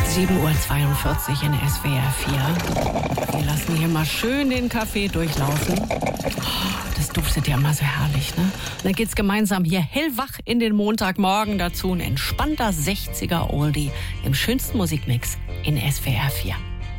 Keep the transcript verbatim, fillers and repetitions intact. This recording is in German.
sieben Uhr zweiundvierzig in S W R vier. Wir lassen hier mal schön den Kaffee durchlaufen. Oh, das duftet ja immer so herrlich, ne? Und dann geht's gemeinsam hier hellwach in den Montagmorgen dazu. Ein entspannter sechziger Oldie im schönsten Musikmix in S W R vier.